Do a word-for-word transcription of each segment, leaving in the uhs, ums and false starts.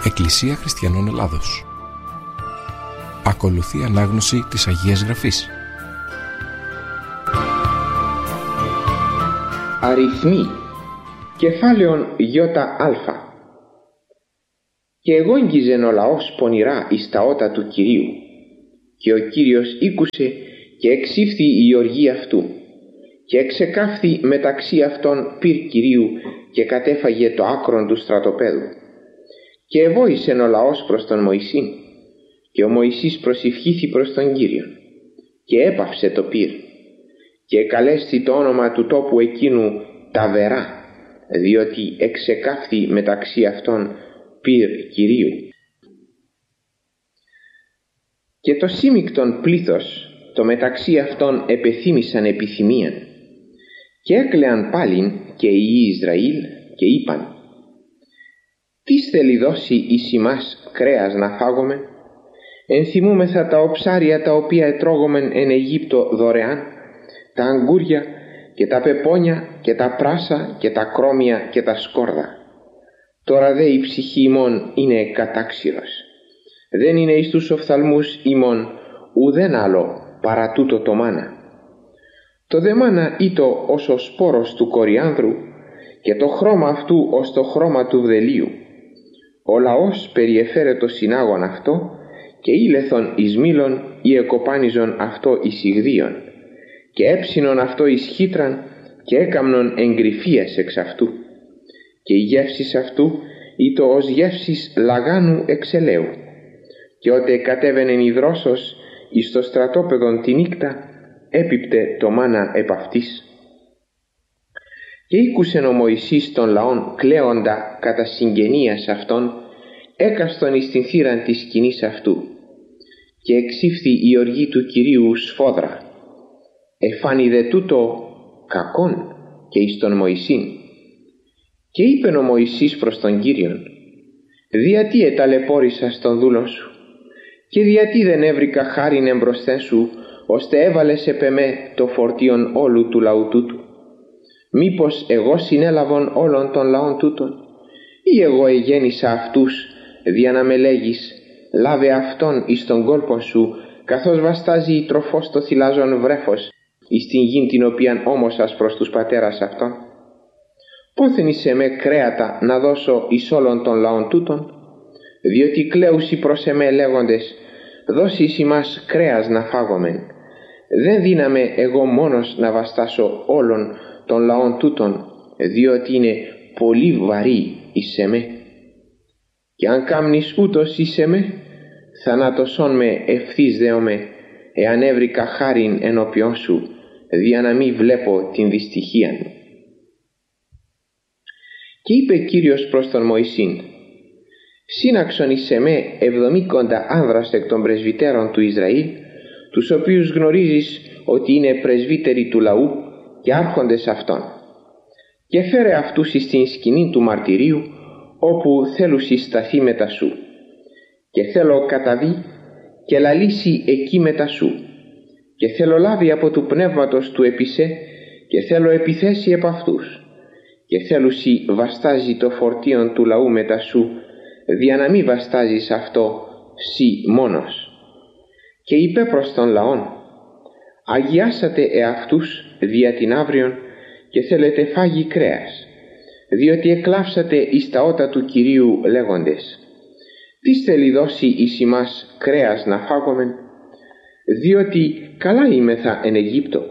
Εκκλησία Χριστιανών Ελλάδος. Ακολουθεί ανάγνωση της Αγίας Γραφής. Αριθμοί. Κεφάλαιον ΙΑ. Και εγόγγιζεν ο λαός πονηρά εις τα ότα του Κυρίου, και ο Κύριος ήκουσε και εξήφθη η οργή αυτού, και εξεκάφθη μεταξύ αυτών πυρ Κυρίου και κατέφαγε το άκρον του στρατοπέδου. Και εβόησεν ο λαός προς τον Μωυσήν, και ο Μωυσής προσηυχήθη προς τον Κύριον, και έπαυσε το πυρ, και εκαλέστη το όνομα του τόπου εκείνου Ταβερά, διότι εξεκάφθη μεταξύ αυτών πυρ Κυρίου. Και το σύμικτον πλήθος το μεταξύ αυτών επεθύμησαν επιθυμίαν, και έκλαιαν πάλιν και οι υιοί Ισραήλ και είπαν: «Τίς θέλει δώσει εις ημάς κρέας να φάγομεν? Ενθυμούμεθα τα οψάρια τα οποία ετρώγομεν εν Αιγύπτο δωρεάν, τα αγκούρια και τα πεπόνια και τα πράσα και τα κρόμια και τα σκόρδα. Τώρα δε η ψυχή ημών είναι κατάξυρος. Δεν είναι εις τους οφθαλμούς ημών ουδέν άλλο παρά τούτο το μάνα. Το δε μάνα ήτο ως ο σπόρος του κοριάνδρου, και το χρώμα αυτού ως το χρώμα του βδελίου. Ο λαός περιεφέρε το συνάγον αυτό, και ήλεθον εις μήλον ή εκοπάνιζον αυτό εις υγδίων, και έψινον αυτό εις χύτραν, και έκαμνον εγκρυφίες εξ αυτού. Και η γεύσης αυτού ήτο ως γεύσης λαγάνου εξελαίου. Και ότε κατέβαινεν η δρόσος εις το στρατόπεδον τη νύκτα, έπιπτε το μάνα επ' αυτής. Και ήκουσεν ο Μωυσής των λαών κλαίοντα κατά συγγενείας αυτών, έκαστον εις την θύραν της σκηνής αυτού, και εξήφθη η οργή του Κυρίου σφόδρα. Εφάνη δε τούτο κακόν και εις τον Μωυσήν. Και είπεν ο Μωυσής προς τον Κύριον: «Διατί εταλαιπώρησας τον δούλον σου, και διατί δεν έβρικα χάριν εμπροσθέν σου, ώστε έβαλες επ' εμέ το φορτίον όλου του λαού τούτου? Μήπως εγώ συνέλαβον όλων των λαών τούτων, ή εγώ εγέννησα αυτούς, δια να με λέγεις: λάβε αυτόν εις τον κόλπον σου, καθώς βαστάζει η τροφός το θυλάζον βρέφος, εις την γην την οποίαν όμωσας προς τους πατέρας αυτών? Πόθεν εις εμέ κρέατα να δώσω εις όλων των λαών τούτων? Διότι κλαίουσι προς εμέ λέγοντες: δώσει εις ημάς κρέας να φάγομεν. Δεν δύναμε εγώ μόνος να βαστάσω όλων των λαών τούτων, διότι είναι πολύ βαρύ εις εμέ. Και αν κάμνεις ούτως εις εμέ, θανάτωσόν με ευθύς δεόμαι, εάν έβρικα χάριν ενώπιον σου, δια να μη βλέπω την δυστυχία μου». Και είπε Κύριος προς τον Μωυσήν: «Σύναξον εις εμέ εβδομήκοντα άνδρας εκ των πρεσβυτέρων του Ισραήλ, τους οποίους γνωρίζεις ότι είναι πρεσβύτεροι του λαού και άρχοντες αυτών, και φέρε αυτούς εις την σκηνή του μαρτυρίου, όπου θέλουσι σταθεί μετά σου, και θέλω καταβεί και λαλήσει εκεί μετά σου, και θέλω λάβει από του πνεύματος του επισέ, και θέλω επιθέσει επ' αυτούς, και θέλουσι βαστάζει το φορτίον του λαού μετά σου, δια να μη βαστάζεις αυτό σύ μόνος». Και είπε προς τον λαόν: «Αγιάσατε εαυτούς δια την αύριον, και θέλετε φάγει κρέας, διότι εκλάψατε εις τα ότα του Κυρίου λέγοντες: τίς θέλει δώσει εις ημάς κρέας να φάγομεν? Διότι καλά είμεθα εν Αιγύπτο.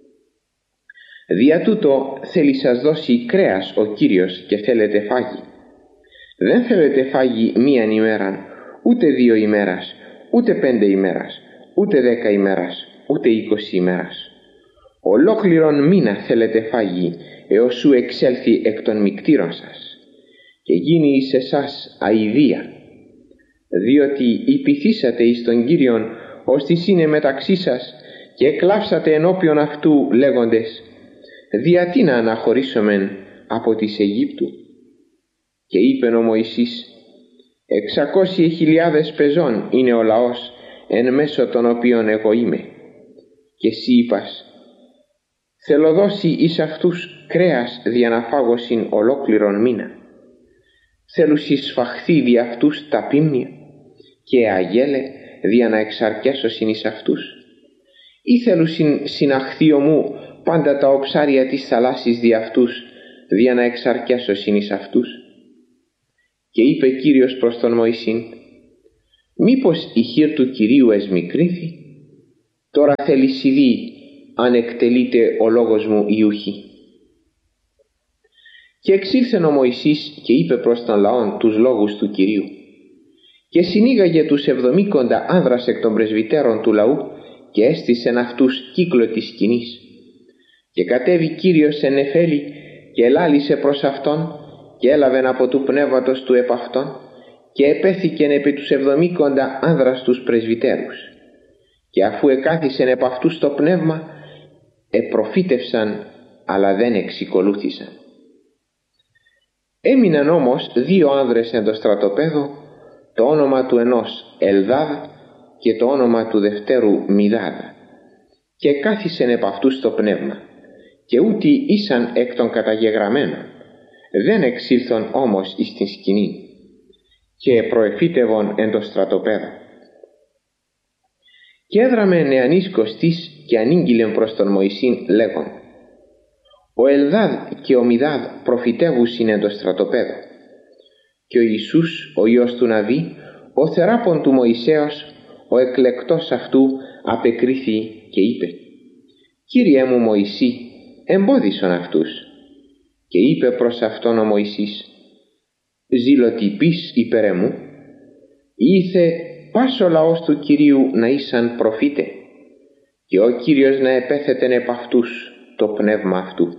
Δια τούτο θέλει σας δώσει κρέας ο Κύριος, και θέλετε φάγει. Δεν θέλετε φάγει μίαν ημέραν, ούτε δύο ημέρας, ούτε πέντε ημέρας, ούτε δέκα ημέρας, ούτε είκοσι ημέρας. Ολόκληρον μήνα θέλετε φάγει, έως σου εξέλθει εκ των μικτήρων σας, και γίνει εις εσάς αηδία. Διότι υπηθήσατε εις τον Κύριον, ώστις είναι μεταξύ σας, και εκλάψατε ενώπιον αυτού λέγοντες: διατί να αναχωρήσομεν από της Αιγύπτου? Και είπεν ο Μωυσής: εξακόσιοι χιλιάδες πεζών είναι ο λαός, εν μέσω των οποίων εγώ είμαι. Και εσύ είπας: θέλω δώσει εις αυτούς κρέας δια να φάγωσιν ολόκληρον μήνα. θέλουσι σφαχθεί δι' αυτούς τα πίμνια και αγέλε δια να εξαρκέσωσιν εις αυτούς, ή θέλουσιν συναχθεί ομού πάντα τα οψάρια της θαλάσσης δι' αυτούς δια να εξαρκέσωσιν εις αυτούς. Και είπε Κύριος προς τον Μωυσήν, μήπως η χείρ του Κυρίου εσμικρύνθη? Τώρα θέλεις δει αν εκτελείται ο λόγος μου ή ουχή. Και εξήλθεν ο Μωυσής και είπε προς τον λαόν τους λόγους του Κυρίου, και συνήγαγε τους εβδομήκοντα άνδρας εκ των πρεσβυτέρων του λαού και έστησεν αυτούς κύκλο της σκηνής. Και κατέβη Κύριος εν νεφέλη και ελάλησε προς αυτόν και έλαβεν από του πνεύματος του επ' αυτόν και επέθηκεν επί τους εβδομήκοντα άνδρας τους πρεσβυτέρους. Και αφού εκάθισεν επ' αυτούς το πνεύμα, επροφήτευσαν αλλά δεν εξικολούθησαν. Έμειναν όμως δύο άνδρες εν το στρατοπέδο, το όνομα του ενός Ελδάδ και το όνομα του δευτέρου Μιδάδ, και κάθισεν επ' αυτούς το πνεύμα, και ούτι ήσαν εκ των καταγεγραμμένων, δεν εξήλθον όμως εις την σκηνή, και προεφήτευον εν το στρατοπέδο. Και έδραμε νεανής κωστής και ανήγγειλεν προς τον Μωυσήν λέγον, ο Ελδάδ και ο Μιδάδ προφητεύουσιν εν το στρατοπέδο. Και ο Ιησούς, ο Υιός του Ναβί, ο θεράπων του Μωυσέως, ο εκλεκτός αυτού, απεκρίθη και είπε, Κύριέ μου Μωυσή, εμπόδισον αυτούς. Και είπε προς αυτόν ο Μωυσής, ζηλοτυπής υπέρ εμού, ήθε πας ο λαός του Κυρίου να ήσαν προφήτε, και ο Κύριος να επέθετεν επ' αυτούς το πνεύμα αυτού.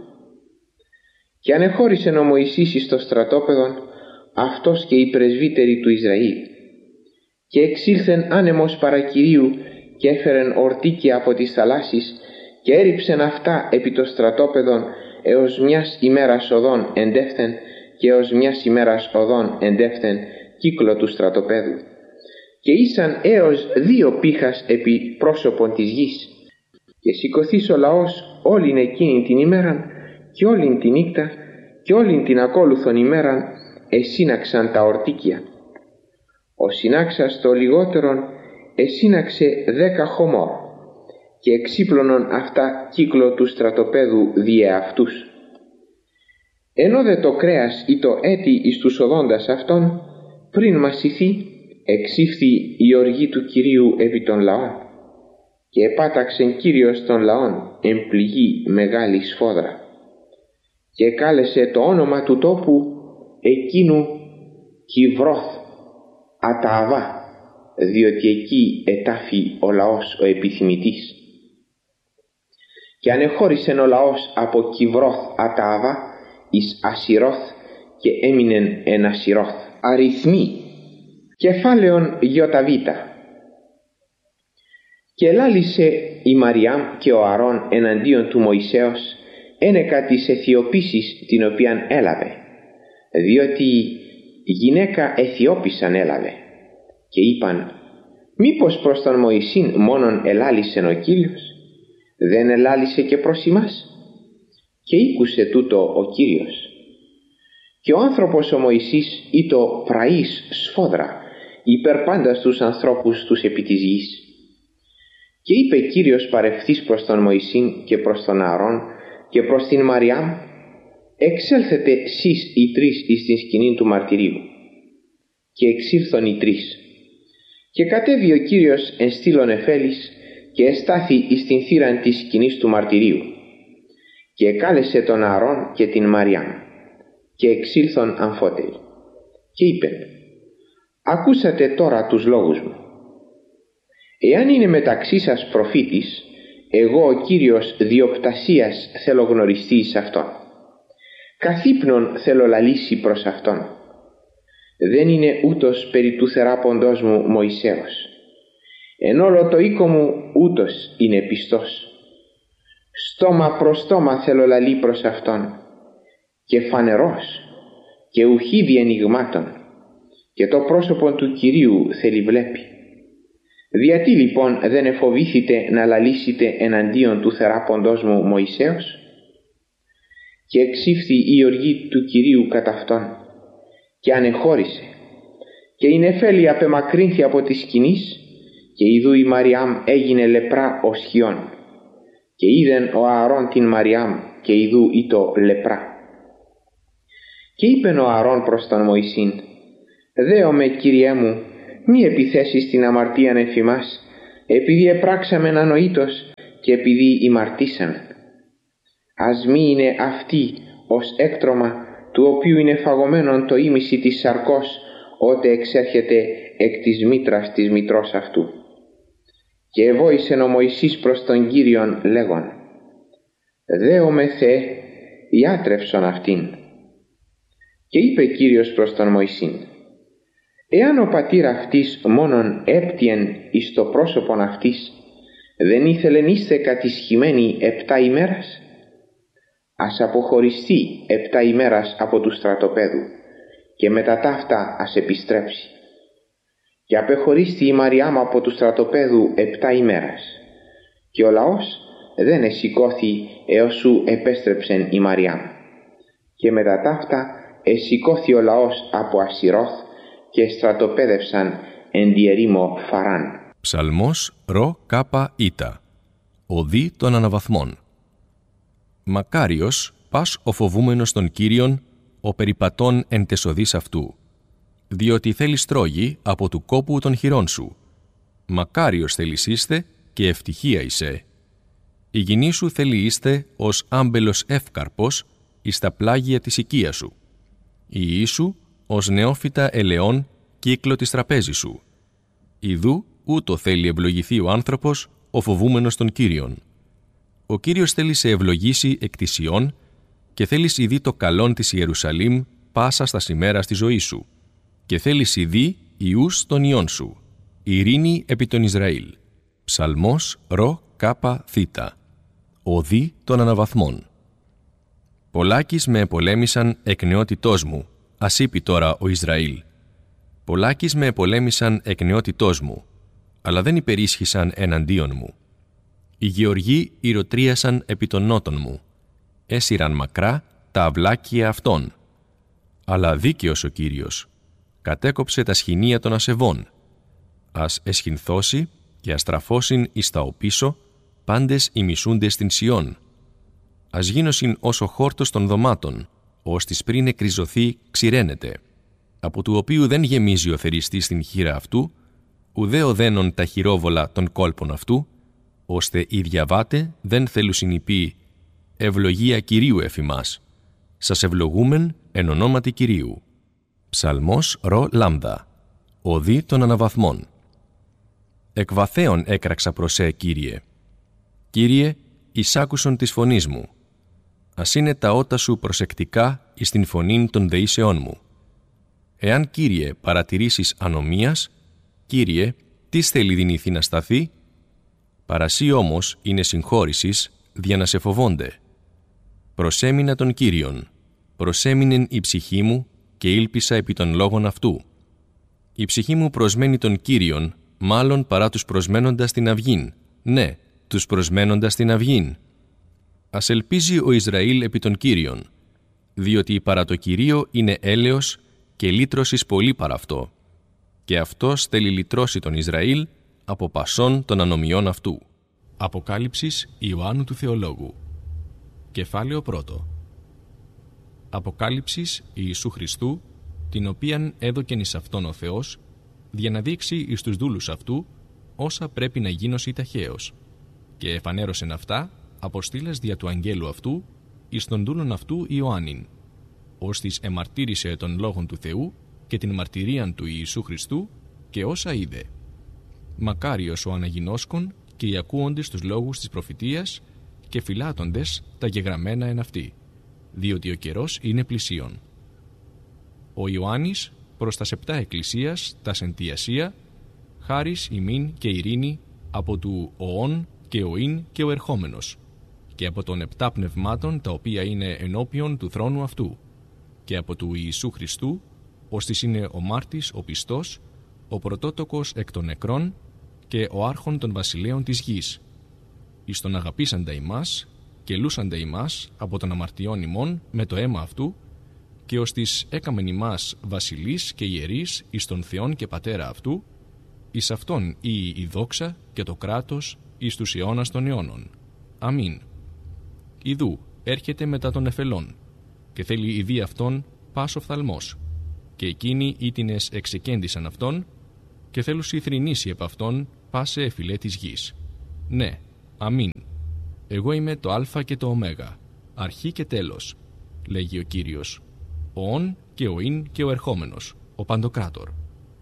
Και ανεχώρησεν ο Μωυσής εις το στρατόπεδον, αυτός και οι πρεσβύτεροι του Ισραήλ, και εξήλθεν άνεμος παρακυρίου και έφερεν ορτίκια από τις θαλάσσης και έριψεν αυτά επί το στρατόπεδον έως μιας ημέρας οδόν εντεύθεν και έως μιας ημέρας οδόν εντεύθεν κύκλο του στρατοπέδου, και ήσαν έως δύο πήχας επί πρόσωπον της γης. Και σηκωθείς ο λαός όλην εκείνη την ημέραν και όλην τη νύχτα και όλην την ακόλουθον ημέραν εσύναξαν τα ορτίκια. Ο συνάξας το λιγότερον εσύναξε δέκα χωμόρ και εξύπλωνον αυτά κύκλο του στρατοπέδου διε αυτούς. Ενώ δε το κρέας ή το έτη εις τους οδόντας αυτών, πριν μασηθεί, εξήφθη η οργή του Κυρίου επί των λαών, και επάταξεν Κύριος των λαών εν πληγή μεγάλη σφόδρα, και κάλεσε το όνομα του τόπου εκείνου Κιβρώθ Ατααβά, διότι εκεί ετάφη ο λαός ο επιθυμητής. Και ανεχώρησεν ο λαός από Κιβρώθ Ατααβά εις Ασυρώθ και έμεινεν εν Ασυρώθ. Αριθμοί. Κεφάλαιον Ιωταβήτα. Και ελάλησε η Μαριάμ και ο Αρών εναντίον του Μωυσέως ένεκα της Αιθιοπήσης την οποίαν έλαβε, διότι γυναίκα Αιθιόπησαν έλαβε, και είπαν, μήπως προς τον Μωυσήν μόνον ελάλησεν ο Κύριος, δεν ελάλησε και προς ημάς? Και ήκουσε τούτο ο Κύριος. Και ο άνθρωπος ο Μωυσής ήτο πραής σφόδρα υπέρ πάντα στους ανθρώπους τους επί της γης. Και είπε Κύριος παρευθύς προς τον Μωυσήν και προς τον Ααρών και προς την Μαριάμ, εξέλθετε σεις οι τρεις εις την σκηνήν του μαρτυρίου. Και εξήλθον οι τρεις. Και κατέβη ο Κύριος εν στήλον εφέλης και εστάθη εις την θύραν της σκηνής του μαρτυρίου. Και εκάλεσε τον Ααρών και την Μαριάμ και εξήλθον αμφότεροι. Και είπεν, ακούσατε τώρα τους λόγους μου. Εάν είναι μεταξύ σας προφήτης, εγώ ο Κύριος διοπτασίας θέλω γνωριστεί εις αυτόν. Καθύπνον θέλω λαλήσει προς αυτόν. Δεν είναι ούτως περί του θεράποντός μου Μωυσέως. Εν όλο το οίκο μου ούτως είναι πιστός. Στόμα προς στόμα θέλω λαλεί προς αυτόν. Και φανερός και ουχή διενιγμάτων, και το πρόσωπο του Κυρίου θέλει βλέπει. Γιατί λοιπόν δεν εφοβήθητε να λαλήσετε εναντίον του θεράποντός μου Μωυσέως? Και εξήφθη η οργή του Κυρίου κατά αυτόν, και ανεχώρησε, και η νεφέλη απεμακρύνθη από τη σκηνής, και ιδού η Μαριάμ έγινε λεπρά ως χιόν, και είδεν ο Ααρών την Μαριάμ, και ιδού ήτο λεπρά. Και είπεν ο Ααρών προς τον Μωυσήν, «Δέομαι, Κύριέ μου, μη επιθέσεις την αμαρτίαν εφημάς, επειδή επράξαμεν ανοήτως και επειδή ημαρτήσαμεν. Ας μη είναι αυτή ως έκτρωμα, του οποίου είναι φαγωμένον το ήμιση της σαρκός, ότε εξέρχεται εκ της μήτρας της μητρός αυτού». Και εβόησεν ο Μωυσής προς τον Κύριον λέγον, «Δέομαι Θεέ, ιάτρευσον αυτήν». Και είπε Κύριος προς τον Μωυσήν, «Εάν ο πατήρ αυτής μόνον έπτυεν εις το πρόσωπον αυτής, δεν ήθελεν είστε κατισχυμένοι επτά ημέρας? Ας αποχωριστεί επτά ημέρας από του στρατοπέδου, και μετά ταύτα ας επιστρέψει». Και απεχωρίστη η Μαριάμ από του στρατοπέδου επτά ημέρας, και ο λαός δεν εσηκώθη έως σου επέστρεψεν η Μαριάμ. Και μετά ταύτα εσηκώθη ο λαός από Ασιρώθ και στρατοπέδευσαν εν τη ερήμο Φαράν. Ψαλμός ρο κάπα ήτα. Οδή των αναβαθμών. Μακάριος πας ο φοβούμενος των Κύριων, ο περιπατών εν τες οδείς αυτού, διότι θέλεις τρόγη από του κόπου των χειρών σου. Μακάριος θέλεις είστε και ευτυχία είσαι. Η γυνή σου θέλει είστε ως άμπελος εύκαρπος εις τα πλάγια της οικίας σου. Η ιή σου ως νεόφυτα ελαιών κύκλο της τραπέζης σου. Ιδού ούτω θέλει ευλογηθεί ο άνθρωπος, ο φοβούμενος των Κύριων. Ο Κύριος θέλει σε ευλογήσει εκ της Ιών και θέλεις ειδεί το καλόν της Ιερουσαλήμ πάσα στα ημέρας της ζωής σου. Και θέλεις ειδεί ιούς των ιών σου. Ειρήνη επί των Ισραήλ. Ψαλμός ρο κάπα θήτα. Οδή των αναβαθμών. Πολλάκις με επολέμησαν εκ νεότητός μου, ας είπε τώρα ο Ισραήλ. Πολλάκις με επολέμησαν εκ νεότητός μου, αλλά δεν υπερίσχυσαν εναντίον μου. Οι γεωργοί ηρωτρίασαν επί των νότων μου, έσυραν μακρά τα αυλάκια αυτών. Αλλά δίκαιος ο Κύριος, κατέκοψε τα σχοινία των ασεβών. Ας εσχυνθώσει και αστραφώσιν εις τα οπίσω πάντες οι μισούντες στην Σιών. Ας γίνωσιν ως ο χόρτος των δωμάτων, ως της πριν εκριζωθεί ξηραίνεται, από του οποίου δεν γεμίζει ο θεριστής στην χείρα αυτού, ουδέ οδένων τα χειρόβολα των κόλπων αυτού, ώστε οι διαβάτε δεν θέλουν συνυπεί «Ευλογία Κυρίου εφημάς». Σας ευλογούμεν εν ονόματι Κυρίου. Ψαλμός ρο λάμδα. Οδή των αναβαθμών. Εκ βαθέων έκραξα προς σε, Κύριε. Κύριε, εισάκουσον της φωνής μου. Ας είναι τα ότα σου προσεκτικά εις την φωνήν των δεήσεών μου. Εάν, Κύριε, παρατηρήσεις ανομίας, Κύριε, τι θέλει δυνηθεί να σταθεί? Παρασύ όμως είναι συγχώρησης, δια να σε φοβόνται. Προσέμεινα τον Κύριον, προσέμεινεν η ψυχή μου και ήλπισα επί των λόγων αυτού. Η ψυχή μου προσμένει τον Κύριον, μάλλον παρά τους προσμένοντας την αυγήν. Ναι, τους προσμένοντας την αυγήν. Ας ελπίζει ο Ισραήλ επί των Κύριον, διότι παρά το Κυρίο είναι έλεος και λύτρωσης πολύ παρά αυτό. Και αυτός θέλει λυτρώσει τον Ισραήλ από πασών των ανομιών αυτού. Αποκάλυψης Ιωάννου του Θεολόγου. Κεφάλαιο πρώτο. Αποκάλυψης Ιησού Χριστού, την οποίαν έδωκεν εις αυτόν ο Θεός, για να δείξει εις τους δούλους αυτού όσα πρέπει να γίνωση ταχαίως. Και εφανέρωσεν αυτά, αποστήλας δια του αγγέλου αυτού, εις τον δούλων αυτού Ιωάννην, ώστις εμαρτύρησε των λόγων του Θεού και την μαρτυρίαν του Ιησού Χριστού και όσα είδε. Μακάριος ο αναγινώσκων και οι ακούοντες τους λόγους της προφητείας και φυλάτοντες τα γεγραμμένα εν αυτή, διότι ο καιρός είναι πλησίον. Ο Ιωάννης προς τα επτά εκκλησίας τα εν τη Ασία, χάρις ημίν και ειρήνη από του οών και ο ειν και ο ερχόμενος, και από των επτά πνευμάτων τα οποία είναι ενώπιον του θρόνου αυτού, και από του Ιησού Χριστού, ώστις είναι ο μάρτης ο πιστός, ο πρωτότοκος εκ των νεκρών και ο άρχον των βασιλέων της γης, εις τον αγαπήσαντα ημάς και λούσαντα ημάς από των αμαρτιών ημών με το αίμα αυτού και ως της έκαμεν ημάς βασιλείς και ιερείς εις τον Θεόν και Πατέρα αυτού, εις αυτόν ή η δόξα και το κράτος εις τους αιώνας των αιώνων. Αμήν. Ιδού έρχεται μετά των εφελών, και θέλει ειδή αυτόν πας οφθαλμός, και εκείνοι ήτινες εξεκέντησαν αυτόν, και θέλουσι θρηνήσει επ' αυτόν πάσε εφηλέ της γης. Ναι, αμήν. Εγώ είμαι το Α και το Ω, αρχή και τέλος, λέγει ο Κύριος, ο ον και ο ίν και ο ερχόμενος, ο Παντοκράτορ.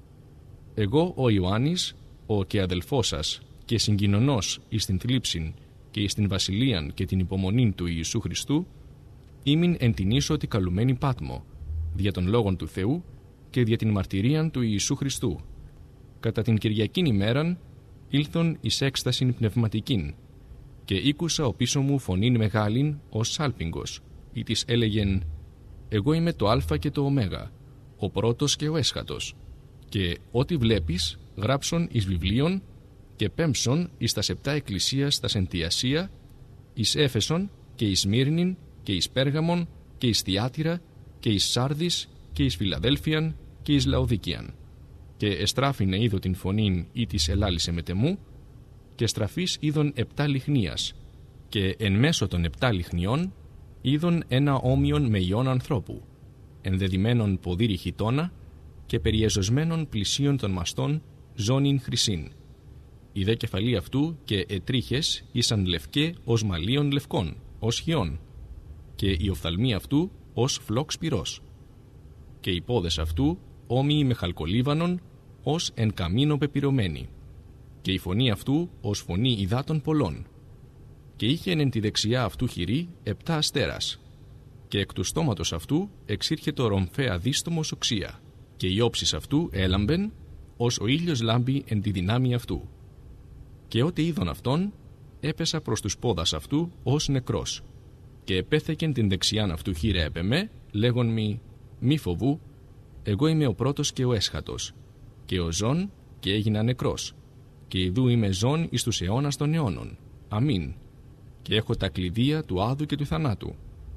Εγώ ο Ιωάννης, ο και αδελφός σας και συγκοινωνός εις την θλίψην και εις την βασιλείαν και την υπομονήν του Ιησού Χριστού, ήμην εν την ίσο καλουμένη Πάτμο, δια των λόγων του Θεού και δια την μαρτυρίαν του Ιησού Χριστού. Κατά την Κυριακήν ημέραν ήλθον εις έκστασιν πνευματικήν, και ήκουσα ο πίσω μου φωνήν μεγάλην ως σάλπιγγος, ή της έλεγεν: εγώ είμαι το Α και το Ω, ο πρώτος και ο έσχατος, και ό,τι βλέπεις γράψον εις βιβλίον και πέμψον εις τας επτά εκκλησίας τας εν τη Ασία, εις Έφεσον και εις Σμύρνην και εις Πέργαμον και εις Θιάτυρα και εις Σάρδης και εις Φιλαδέλφιαν και εις Λαοδικίαν. Και εστράφηνε είδω την φωνήν ή της ελάλησε μετεμού, και στραφής είδον επτά λιχνίας, και εν μέσω των επτά λιχνιών είδον ένα όμοιον με ιόν ανθρώπου, ενδεδημένον ποδήρι χιτώνα και περιεζωσμένον πλησίον των μαστών ζώνην χρυσήν. Η δε κεφαλή αυτού και ετρίχες ήσαν λευκέ ως μαλλίων λευκών, ως χιόν, και η οφθαλμή αυτού ως φλόξ πυρός, και οι πόδες αυτού όμοιοι με χαλκολίβανον ως εν καμίνο πεπυρωμένη, και η φωνή αυτού ως φωνή υδάτων πολλών. Και είχε εν τη δεξιά αυτού χειρή επτά αστέρας, και εκ του στόματος αυτού εξήρχετο ρομφαία δίστομος οξία, και η όψεις αυτού έλαμπεν ως ο ήλιος λάμπει εν τη δυνάμει αυτού. Και ό,τι είδον αυτόν, έπεσα προς τους πόδας αυτού ως νεκρός, και επέθεκεν την δεξιάν αυτού χείρα επ' εμέ, λέγον μη, μη φοβού, εγώ είμαι ο πρώτος και ο έσχατος, και ο ζών και έγινα νεκρός, και ιδού είμαι ζών εις τους αιώνας των αιώνων. Αμήν. Και έχω τα κλειδία του άδου και του θανάτου.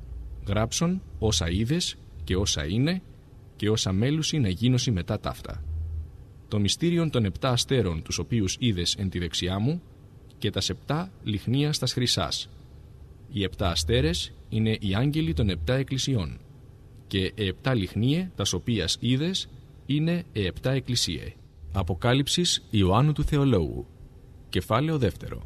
Γράψον όσα είδες και όσα είναι και όσα μέλουσι να γίνωση μετά ταύτα. Το μυστήριον των επτά αστέρων τους οποίους είδες εν τη δεξιά μου και τας επτά λιχνίας τας χρυσάς. Οι επτά αστέρες είναι οι άγγελοι των επτά εκκλησιών, και οι επτά λιχνίε τας οποίας είδες είναι οι επτά εκκλησίε. Αποκάλυψης Ιωάννου του Θεολόγου. Κεφάλαιο δεύτερο.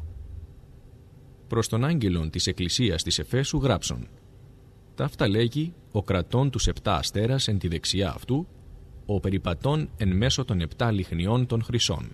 Προς τον άγγελον της εκκλησίας της Εφέσου γράψον. Ταύτα λέγει ο κρατών τους επτά αστέρας εν τη δεξιά αυτού, ο περιπατών εν μέσω των επτά λιχνιών των χρυσών.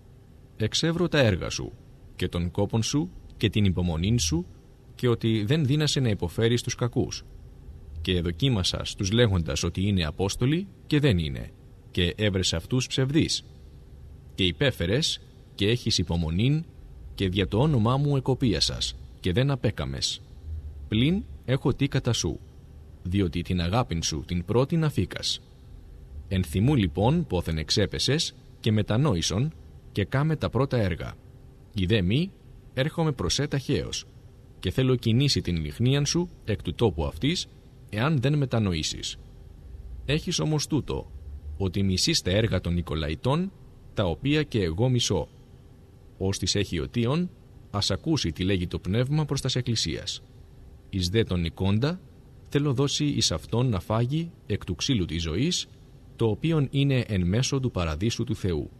Εξεύρω τα έργα σου και τον κόπον σου και την υπομονήν σου, και ότι δεν δύνασε να υποφέρεις τους κακούς. Και δοκίμασα τους λέγοντας ότι είναι απόστολοι και δεν είναι, και έβρεσε αυτούς ψευδείς. Και υπέφερες και έχεις υπομονήν, και δια το όνομά μου εκοπίασας και δεν απέκαμες. Πλην έχω τι κατά σου, διότι την αγάπην σου την πρώτη να φύκας. Εν θυμού λοιπόν πόθεν εξέπεσες και μετανόησον και κάμε τα πρώτα έργα. Ιδέ μη έρχομαι προσέ ταχαίως, και θέλω κινήσει την λιχνίαν σου εκ του τόπου αυτής, εάν δεν μετανοήσεις. Έχεις όμως τούτο, ότι μισείς τα έργα των Νικολαϊτών, τα οποία και εγώ μισώ. Ως της έχει οτίον, ας ακούσει τι λέγει το πνεύμα προς τας εκκλησίας. Εις δε τον Νικόντα, θέλω δώσει εις αυτόν να φάγει εκ του ξύλου της ζωής, το οποίον είναι εν μέσω του παραδείσου του Θεού.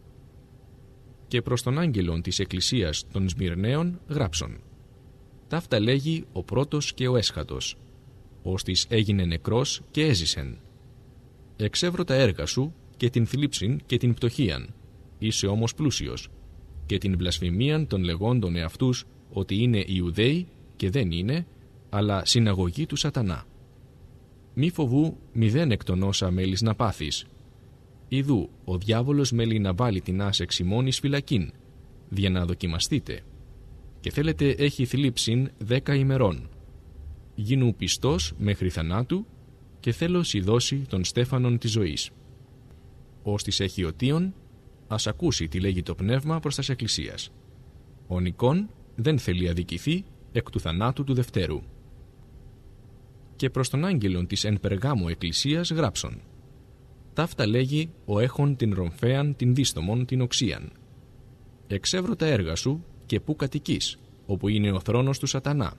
Και προς τον άγγελον της εκκλησίας των Σμυρναίων γράψον. Ταύτα λέγει ο πρώτος και ο έσχατος, ως της έγινε νεκρός και έζησεν. Εξεύρω τα έργα σου και την θλίψην και την πτωχίαν, είσαι όμως πλούσιος, και την βλασφημίαν των λεγόντων εαυτούς ότι είναι Ιουδαίοι και δεν είναι, αλλά συναγωγή του σατανά. Μη φοβού μηδέν εκ των όσα μέλης να πάθεις. Ιδού ο διάβολος μέλει να βάλει την άσεξ ημών εις φυλακήν, δια να δοκιμαστείτε. Και θέλετε έχει θλίψην δέκα ημερών. Γίνου πιστός μέχρι θανάτου, και θέλω σοι δώσει τον στέφανον της ζωής. Ως της έχει οτίον, ας ακούσει τι λέγει το πνεύμα προς τας εκκλησίας. Ο Νικόν δεν θέλει αδικηθεί εκ του θανάτου του δευτέρου. Και προς τον άγγελον της εν Περγάμου εκκλησίας γράψον. Ταύτα λέγει ο έχων την ρομφέαν την δίστομον την οξίαν. Εξεύρω τα έργα σου και πού κατοικείς, όπου είναι ο θρόνος του σατανά.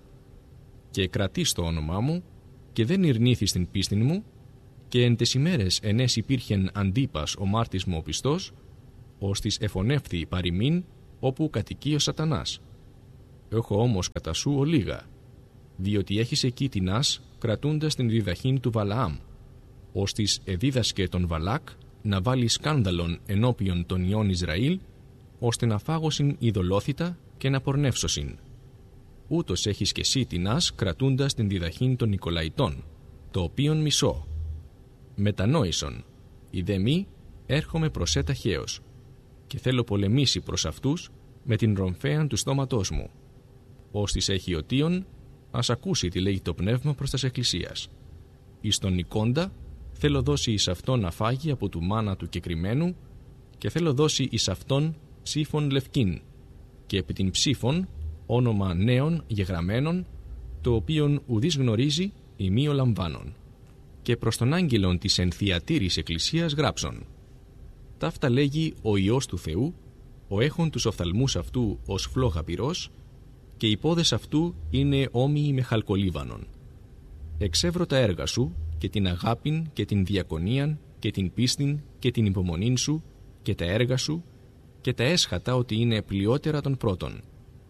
Και κρατείς το όνομά μου και δεν ειρνήθης την πίστην μου, και εν τες ημέρες ενές υπήρχεν αντίπας ο μάρτης μου ο πιστός, ως της εφωνεύθη παροιμήν όπου κατοικεί ο σατανάς. Έχω όμως κατά σου ολίγα, διότι έχεις εκεί τινάς κρατούντας την διδαχήν του Βαλαάμ, ως της εδίδασκε τον Βαλάκ να βάλει σκάνδαλον ενώπιον των ιών Ισραήλ, ώστε να φάγωσιν ειδωλόθητα και να πορνεύσωσιν. Ούτως έχεις και εσύ τινάς κρατούντας την διδαχήν των Νικολαϊτών, το οποίον μισώ. Μετανόησον, ειδε μη έρχομαι προς σε ταχαίως, και θέλω πολεμήσει προς αυτούς με την ρομφέαν του στόματός μου. Ως της έχει οτίον, ας ακούσει τι λέγει το πνεύμα προς τας εκκλησίας. Εις τον Νικόντα θέλω δώσει εις αυτόν να φάγει από του μάνα του κεκριμένου, και θέλω δώσει εις αυτόν ψήφων λευκήν, και επί την ψήφων όνομα νέων γεγραμμένων, το οποίον ουδής γνωρίζει ημί ο λαμβάνων. Και προς τον άγγελον της εν Θυατήρης εκκλησίας γράψον. Ταύτα λέγει ο Υιός του Θεού, ο έχων τους οφθαλμούς αυτού ως φλόγα πυρός, και οι πόδες αυτού είναι όμοιοι με χαλκολίβανον. Εξεύρω τα έργα σου και την αγάπην και την διακονίαν και την πίστην και την υπομονήν σου και τα έργα σου και τα έσχατα ότι είναι πλειότερα των πρώτων.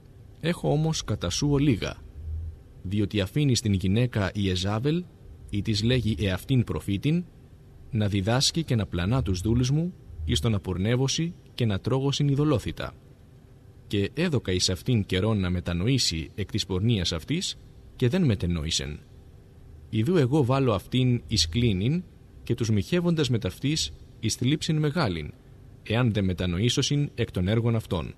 Έχω όμως κατά σου ολίγα, διότι αφήνεις την γυναίκα Ιεζάβελ, ή της λέγει εαυτήν προφήτην, να διδάσκει και να πλανά τους δούλους μου, εις το να πορνεύωση και να τρώγωσιν ειδωλόθητα. Και έδωκα εις αυτήν καιρόν να μετανοήσει εκ της πορνείας αυτής, και δεν μετενόησεν. Ιδού εγώ βάλω αυτήν εις κλίνην, και τους μοιχεύοντας με ταυτής εις θλίψην μεγάλην, εάν δεν μετανοήσωσιν εκ των έργων αυτών.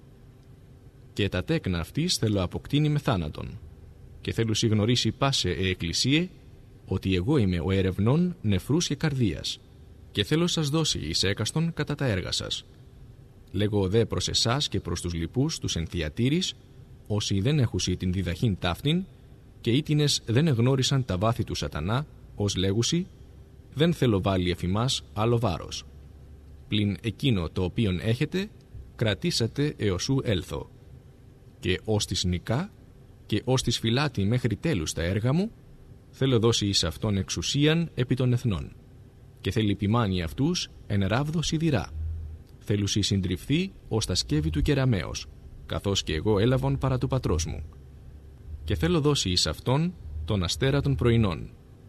Και τα τέκνα αυτής θέλω αποκτήνει με θάνατον, και θέλω συγνωρίσει πάσε ε εκκλησίε, ότι εγώ είμαι ο ερευνών νεφρούς και καρδίας, και θέλω σας δώσει εις έκαστον κατά τα έργα σας. Λέγω δε προς εσάς και προς τους λοιπούς τους εν Θυατήρης, όσοι δεν έχουσι την διδαχήν ταύτην, και ήτινες δεν εγνώρισαν τα βάθη του σατανά, ως λέγουσι, δεν θέλω βάλει εφημάς άλλο βάρος. Πλην εκείνο το οποίον έχετε, κρατήσατε έως ου έλθω. Και ως της νικά, και ως της φυλάτη μέχρι τέλους τα έργα μου, θέλω δώσει εις αυτόν εξουσίαν επί των εθνών, και θέλει ποιμάνει αυτούς εν ράβδο σιδηρά. Θέλουσι συντριφθεί ως τα σκεύη του κεραμέως, καθώς και εγώ έλαβον παρά του πατρός μου. Και θέλω δώσει εις αυτόν τον αστέρα των πρωινών.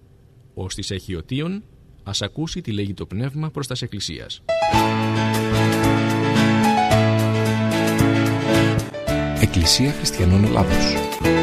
Ως της έχει οτίον, ας ακούσει τι λέγει το πνεύμα προς τας εκκλησίας. Εκκλησία Χριστιανών Ελλάδος.